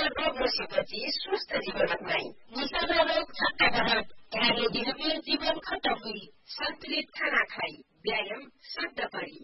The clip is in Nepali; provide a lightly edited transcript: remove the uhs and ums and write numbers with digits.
रोग बसेपछि स्वस्थ जीवन अपनाई निशा रोग छक्काबाट ध्यानले दिनुभयो जीवन खत्तम हुई सन्तुलित खाना खाई व्यायाम शुद्ध परी